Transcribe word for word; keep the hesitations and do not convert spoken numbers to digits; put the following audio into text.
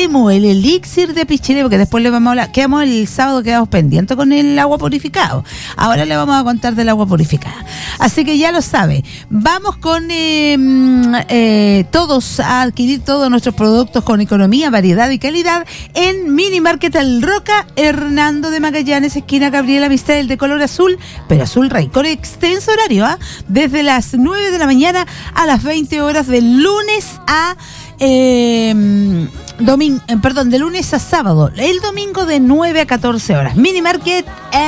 Temu, el elixir de Pichilemu, porque después le vamos a hablar, quedamos el sábado, quedamos pendientes con el agua purificado. Ahora le vamos a contar del agua purificada. Así que ya lo sabe. Vamos con eh, eh, todos a adquirir todos nuestros productos con economía, variedad y calidad en Mini Market El Roca, Hernando de Magallanes, esquina Gabriela Mistel, de color azul, pero azul rey, con extenso horario, ¿ah? Desde las nueve de la mañana a las veinte horas, de lunes a eh, domingo, eh, perdón, de lunes a sábado, el domingo de nueve a catorce horas. Mini Market